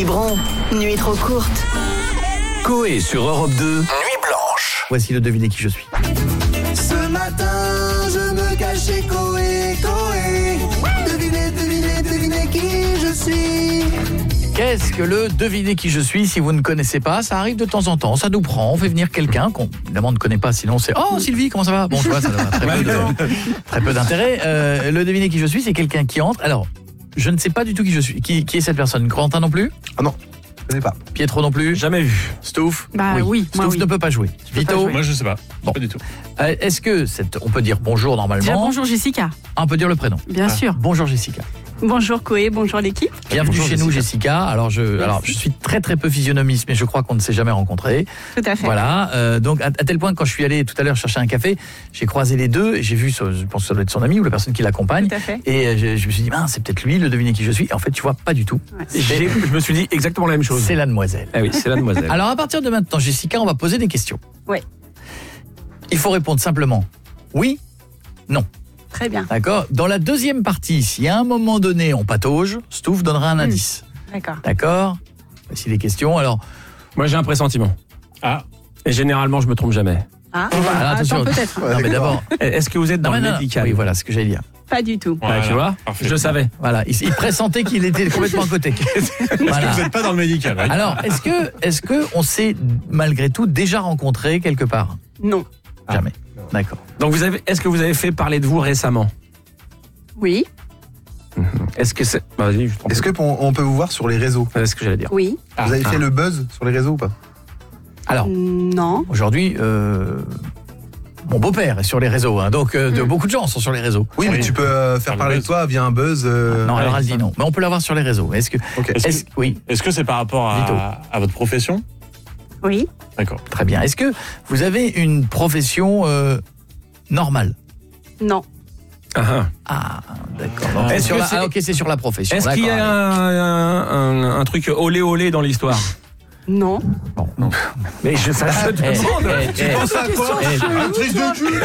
Quiberon, nuit trop courte. Coé sur Europe 2, Nuit Blanche. Voici le devinez qui je suis. Ce matin, je me cache chez Coé. Devinez qui je suis. Qu'est-ce que le devinez qui je suis? Si vous ne connaissez pas, ça arrive de temps en temps. Ça nous prend, on fait venir quelqu'un qu'on évidemment ne connaît pas, sinon c'est « Oh Sylvie, comment ça va ?» Bon, tu vois, ça a très peu d'intérêt. Le devinez qui je suis, c'est quelqu'un qui entre. Alors, je ne sais pas du tout qui je suis. Qui est cette personne? Corentin non plus? Ah non, je connais pas. Pietro non plus? Jamais vu. Stouff? Bah oui, moi Stouff oui. ne peut pas jouer. Vito? Moi, je sais pas. Bon. Pas du tout. Est-ce que on peut dire bonjour normalement? Déjà, bonjour Jessica. On peut dire le prénom. Bien sûr. Bonjour Jessica. Bonjour Coé, bonjour l'équipe. Bienvenue Bonjour, chez nous Jessica. Alors je suis très très peu physionomiste, mais je crois qu'on ne s'est jamais rencontrés. Tout à fait. Voilà. Donc à tel point, quand je suis allé tout à l'heure chercher un café, j'ai croisé les deux et j'ai vu, je pense que ça doit être son ami ou la personne qui l'accompagne. Tout à fait. Et je me suis dit, c'est peut-être lui, le devinez qui je suis. Et en fait, tu vois, pas du tout. Ouais. Je me suis dit exactement la même chose. C'est la demoiselle. Ah oui, c'est la demoiselle. Alors à partir de maintenant, Jessica, on va poser des questions. Ouais. Il faut répondre simplement oui, non. Très bien. D'accord. Dans la deuxième partie, si à un moment donné on patauge, Stouff donnera un indice. D'accord. D'accord. Voici les questions. Alors, Moi, j'ai un pressentiment. Ah. Et généralement, je me trompe jamais. Ah, alors, attention. attends, peut-être. Non, mais d'abord, Est-ce que vous êtes dans non, le mais non, médical? Oui, voilà ce que j'allais dire. Pas du tout. Bah, tu vois, Parfait. je savais. Voilà, il pressentait qu'il était complètement à côté. Voilà. Vous n'êtes pas dans le médical. Oui. Alors, est-ce que on s'est malgré tout déjà rencontrés quelque part? Non. Jamais. D'accord. Donc, est-ce que vous avez fait parler de vous récemment? Oui. Est-ce que c'est... Bah, vas-y, je t'en prie. Est-ce qu'on peut vous voir sur les réseaux? C'est ce que j'allais dire. Oui. Vous avez fait le buzz sur les réseaux ou pas? Alors, Non. aujourd'hui, mon beau-père est sur les réseaux, hein, donc beaucoup de gens sont sur les réseaux. Oui, mais tu peux faire parler de toi via un buzz. Non, alors elle dit non. Mais on peut l'avoir sur les réseaux. Est-ce que, Ok. oui, Est-ce que c'est par rapport Vito. à votre profession? Oui. D'accord. très bien. Est-ce que vous avez une profession normale? Non. Ah, d'accord. Est-ce que c'est- ok, c'est sur la profession. Est-ce qu'il y a D'accord. un truc olé dans l'histoire? Non. Mais je te demande. penses à quoi? Un truc de cul.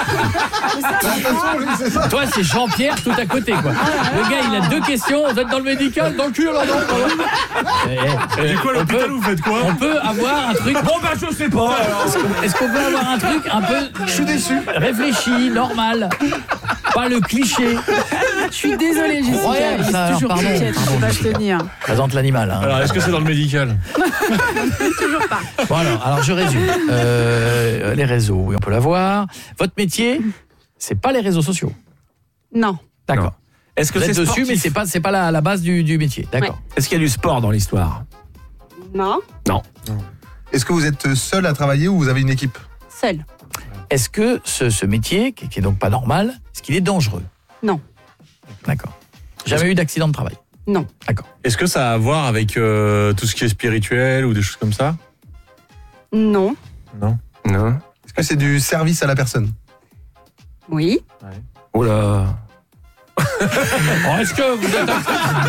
Toi, c'est Jean-Pierre tout à côté, quoi. Le gars, il a deux questions. Vous êtes dans le médical, dans le cul, alors non? Du coup, à l'hôpital, vous faites quoi? On peut avoir un truc. Bon, bah, je sais pas. Est-ce qu'on peut avoir un truc un peu. Je suis déçu. Réfléchi, normal. Pas le cliché. Je suis désolée, Jessica. Incroyable, Il ça, est alors, toujours pardon, piètre, pardon, on va Jessica. se tenir. Présente l'animal. Hein. Alors, est-ce que c'est dans le médical? Toujours pas. Bon, alors je résume. Les réseaux, oui, on peut l'avoir. Votre métier, c'est pas les réseaux sociaux. Non. D'accord. Est-ce que Vous c'est êtes dessus, sportif? mais c'est pas la base du métier. D'accord. Est-ce qu'il y a du sport dans l'histoire? Non. Est-ce que vous êtes seul à travailler ou vous avez une équipe? Seul. Est-ce que ce métier, qui est donc pas normal, est-ce qu'il est dangereux? Non. D'accord. Jamais eu d'accident de travail? Non. D'accord. Est-ce que ça a à voir avec tout ce qui est spirituel ou des choses comme ça? Non. Non. Non. Est-ce que c'est du service à la personne? Oui. Oh là. Est-ce que vous êtes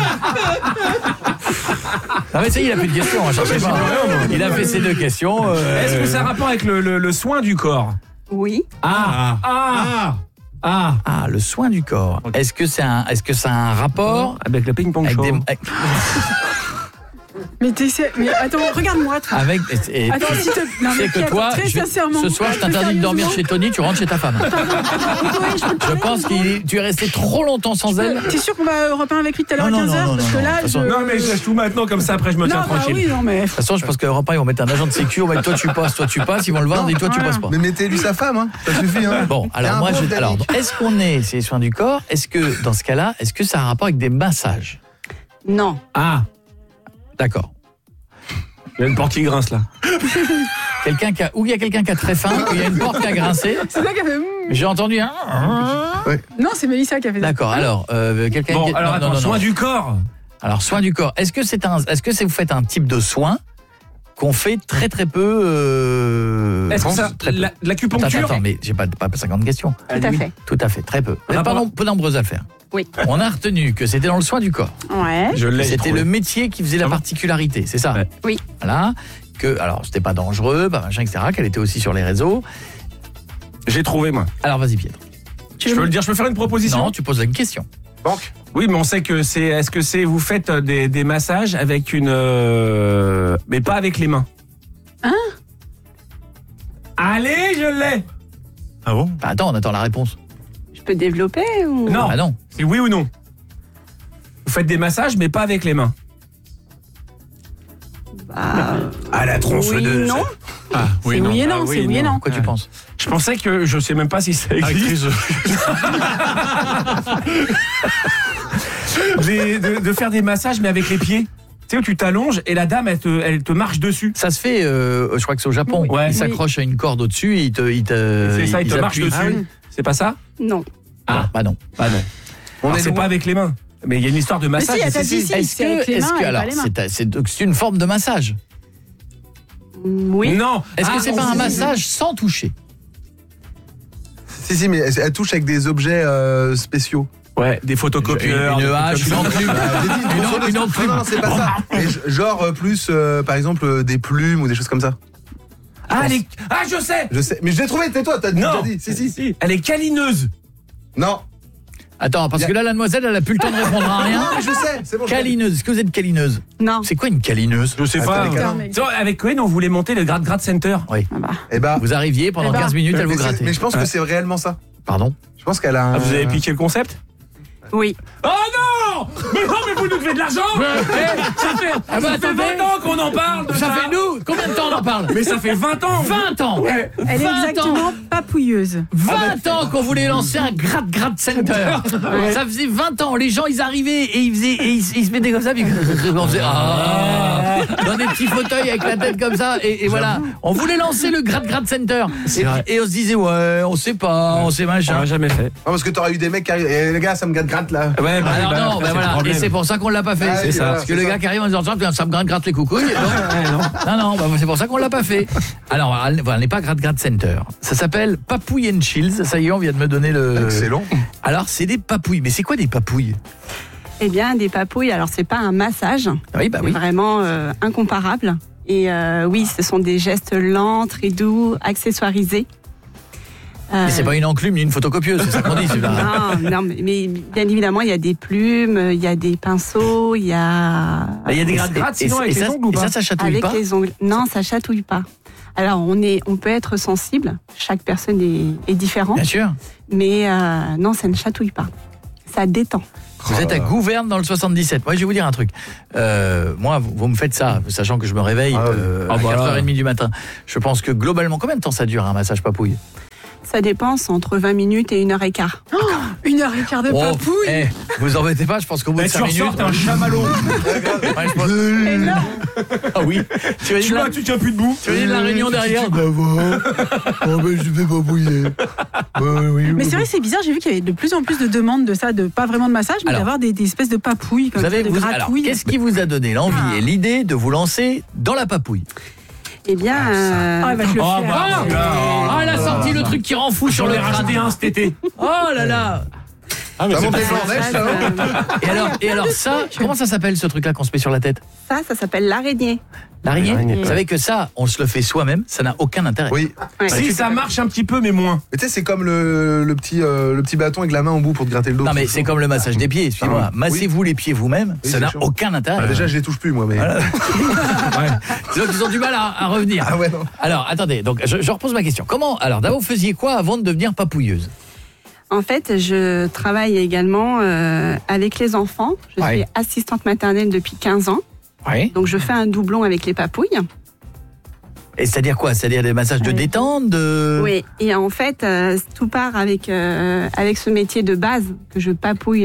Ah mais ça y est, il a plus de questions, hein, cherchez pas. Il a fait ses deux questions. Est-ce que ça a rapport avec le soin du corps? Oui. Ah, le soin du corps. Ok. Est-ce que ça a un rapport Avec le ping-pong avec show. Mais attends, regarde-moi, toi. avec Attends, s'il te non, tu sais mais que Pierre, toi, très sincèrement. ce soir, je Très t'interdis de dormir sérieusement. chez Tony, tu rentres chez ta femme. Je pense que tu es resté trop longtemps sans elle. T'es sûr qu'on va Europe 1 avec lui tout à l'heure à Non, 15h? non, Parce que non, là, de toute façon- Non, mais je lâche tout maintenant, comme ça, après, je me tiens Non, bah tranquille. oui, non, mais. De toute façon, je pense qu'Europe 1, ils vont mettre un agent de sécu, on va dire toi tu passes, ils vont le voir, et toi tu passes pas. Mais mettez-lui sa femme, hein. Ça suffit. Hein. Bon, Il y a alors un moi, prof alors, d'Annick. est-ce qu'on est, c'est les soins du corps, est-ce que, dans ce cas-là, est-ce que ça a un rapport avec des massages? Non. Ah, D'accord. il y a une porte qui grince, là. Ou il y a quelqu'un qui a très faim, ou il y a une porte qui a grincé. C'est toi qui a fait. J'ai entendu un. Non, c'est Mélissa qui a fait ça. D'accord, alors, quelqu'un Bon, qui. alors, attends, soin du corps. Alors, soin du corps. Est-ce que vous faites un type de soin qu'on fait très très peu Est-ce que ça, très peu. l'acupuncture? Attends, mais j'ai pas 50 questions. Tout à fait. Tout à fait, très peu. On n'a pas peu nombreuses à le faire. Oui. On a retenu que c'était dans le soin du corps. Ouais. Je l'ai C'était trouvé. le métier qui faisait la Ah bon particularité, c'est ça? Ouais. Oui. Voilà. Alors, c'était pas dangereux, machin, etc. Qu'elle était aussi sur les réseaux. J'ai trouvé, moi. Alors, vas-y, Pietro. Je peux le dire, je peux faire une proposition? Non, tu poses une question. Banque. Oui, mais on sait que c'est. Est-ce que c'est vous faites des massages avec une, mais pas avec les mains. Hein? Allez, je l'ai. Ah bon? Bah, attends, on attend la réponse. Je peux développer ou... Non. Ah non. C'est oui ou non. Vous faites des massages, mais pas avec les mains. À la tronçonneuse. Oui, non. Ah, C'est oui et non, Ah oui, c'est oui et non. Quoi tu penses? Je pensais que je sais même pas si ça existe. De faire des massages, mais avec les pieds. Tu sais, où tu t'allonges et la dame, elle te marche dessus. Ça se fait, je crois que c'est au Japon. Ouais. Il s'accroche à une corde au-dessus et il te C'est ça, il te marche appuie. dessus. Ah oui. C'est pas ça? Non. Ah, bah non. Ah non. Alors, c'est pas avec les mains. Mais il y a une histoire de massage. si, t'as dit si. Est-ce avec les mains et pas alors, les mains. c'est une forme de massage? Oui. Non. Est-ce que c'est pas un si, massage sans toucher? Si, mais elle touche avec des objets spéciaux. Ouais, des photocopieurs. Une des hache, trucs une comme ça. enclume. Une enclume. Non, c'est pas ça. Mais genre plus, par exemple, des plumes ou des choses comme ça. Ah, je sais. Je sais. Mais je l'ai trouvé, tais-toi, t'as Non. dit. Si. Elle est câlineuse. Non. Attends, parce que là, la demoiselle, elle a plus le temps de répondre à rien. Non, mais je sais, c'est bon. Câlineuse. Est-ce que vous êtes câlineuse? Non. C'est quoi une câlineuse? Je sais pas. Attends, D'accord, mais- Tu vois, avec Cohen, on voulait monter le Gratte Center. Oui. Ah bah. Eh bah. Vous arriviez pendant Eh ben, 15 minutes, elle vous mais grattait. je pense que c'est réellement ça. Pardon? Je pense qu'elle a un. Ah, vous avez piqué le concept? Oui. Oh non! Mais non, mais vous nous devez de l'argent! Ça fait, Ah bah, ça fait attendez. 20 ans qu'on en parle de Ça fait nous? Combien de temps on en parle? Mais ça fait 20 ans! 20 ans! Ouais. Elle est 20 exactement ans. papouilleuse. 20 ans qu'on voulait lancer un gratte center. Ça faisait 20 ans. Les gens, ils arrivaient et ils se mettaient comme ça. Puis on faisait dans des petits fauteuils avec la tête comme ça. Et voilà. On voulait lancer le gratte center. Et on se disait, ouais, on sait pas, on sait On machin. l'a jamais fait. Non, parce que t'aurais eu des mecs qui arrivent. Eh, les gars, ça me gratte là. Ouais, Alors non, après, c'est voilà. le problème. Et c'est pour ça qu'on l'a pas fait. Ah, C'est oui, ça. voilà, Parce que c'est le ça. gars qui arrive en disant ça me gratte les coucouilles. Non, c'est pour ça qu'on l'a pas fait. Alors, elle n'est pas gratte center. Ça s'appelle Papouille and Chills. Ça y est, on vient de me donner le. Excellent. Alors, c'est des papouilles. Mais c'est quoi des papouilles? Eh bien, des papouilles, alors c'est pas un massage. Oui, bah C'est oui. vraiment incomparable. Et oui, ce sont des gestes lents, très doux, accessoirisés. Mais c'est pas une enclume ni une photocopieuse, c'est ça qu'on dit. C'est pas... Non, mais bien évidemment, il y a des plumes, il y a des pinceaux, il y a... Il y a des gratte sinon avec les ongles ou et pas ça chatouille Avec pas. les ongles. Non, ça chatouille pas. Alors, on peut être sensible, chaque personne est différente, Bien sûr. mais non, ça ne chatouille pas. Ça détend. Vous êtes à Gouverne dans le 77. Moi, je vais vous dire un truc. Moi, vous me faites ça, sachant que je me réveille à 4h30 du matin. Je pense que globalement, combien de temps ça dure un massage papouille? Ça dépense entre 20 minutes et 1h15. 1h15 de papouille. Vous embêtez pas, je pense qu'au bout de 5 tu minutes... ressortes un chamallow. Ouais, je pense- Énorme. Ah oui. Tu Tu vois, tu tiens plus debout. Tu veux la réunion derrière? Je vais papouiller. Mais c'est vrai que c'est bizarre, j'ai vu qu'il y avait de plus en plus de demandes de ça, de pas vraiment de massage, mais Alors, d'avoir des espèces de papouilles, comme Vous ça, avez, de alors, gratouilles. qu'est-ce qui vous a donné l'envie et l'idée de vous lancer dans la papouille? Eh bien, Ah, bah, je le Oh, fais. bah, Ah, elle a sorti le truc qui rend fou sur J'en le ai racheté crâne. un cet été. Oh là là. Ah, mais Ça c'est monte pas les plans en neige, ça, hein Et alors ça, comment ça s'appelle ce truc-là qu'on se met sur la tête? ça s'appelle l'araignée. L'araignée? L'araignée. Vous savez que ça, on se le fait soi-même, ça n'a aucun intérêt. Oui. Ouais. Si, ça marche un petit peu, mais moins. Mais tu sais, c'est comme le petit bâton avec la main au bout pour te gratter le dos. Non mais c'est comme le massage des pieds, excusez-moi. Ah, Massez-vous les pieds vous-même, Oui, ça c'est n'a chaud. aucun intérêt. Déjà, je les touche plus, moi, mais. C'est donc ils ont du mal à revenir. Ah ouais, non. Alors, attendez, donc je repose ma question. Comment, alors d'abord, vous faisiez quoi avant de devenir papouilleuse? En fait, je travaille également avec les enfants. Je Ouais. suis assistante maternelle depuis 15 ans. Oui. Donc, je fais un doublon avec les papouilles. Et c'est-à-dire quoi? C'est-à-dire des massages de Ouais. détente, de... Oui, et en fait, tout part avec ce métier de base que je papouille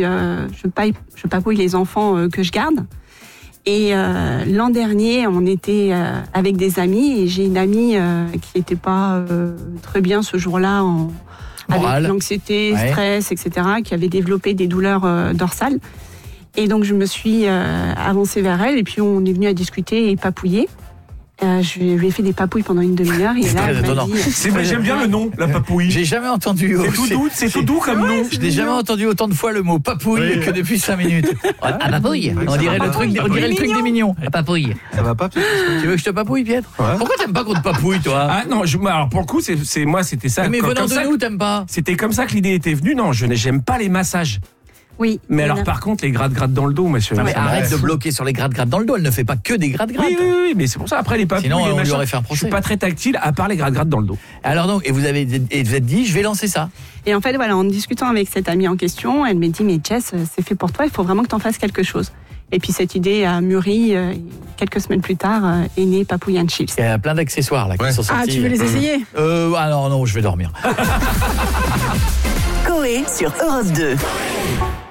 les enfants que je garde. Et l'an dernier, on était avec des amis et j'ai une amie qui n'était pas très bien ce jour-là Morale. avec l'anxiété, Ouais. stress, etc., qui avait développé des douleurs dorsales. Et donc, je me suis avancée vers elle et puis on est venu à discuter et papouiller. Je lui ai fait des papouilles pendant une demi-heure et C'est là, très elle m'a étonnant. dit... J'aime bien le nom, la papouille. J'ai jamais entendu... C'est tout doux comme nom. Je n'ai jamais entendu autant de fois le mot papouille que depuis 5 minutes. Ah, papouille. On dirait le truc, des mignons. La papouille. Ça va pas, peut-être Tu veux que je te papouille, Pietre? Pourquoi t'aimes pas qu'on te papouille, toi? Ah non, alors pour le coup, moi c'était ça. Mais Comme venant ça de nous, t'aimes pas? C'était comme ça que l'idée était venue. Non, j'aime pas les massages. Oui. Mais alors, par contre, les gratte-gratte dans le dos, monsieur. Non, mais ça arrête m'arrête. de bloquer sur les gratte-gratte dans le dos. Elle ne fait pas que des gratte-gratte. Oui, mais c'est pour ça. Après, les papouilles, Sinon, les on lui machins, aurait fait un je procès. suis pas très tactile, à part les gratte-gratte dans le dos. Alors donc, et vous êtes dit, je vais lancer ça. Et en fait, voilà, en discutant avec cette amie en question, elle m'a dit, mais Jess, c'est fait pour toi, il faut vraiment que tu en fasses quelque chose. Et puis cette idée a mûri, quelques semaines plus tard, est né Papouille and Chips. Il y a plein d'accessoires là qui sont sortis. Ah, tu veux les essayer? Alors non, je vais dormir. Coé sur Europe 2.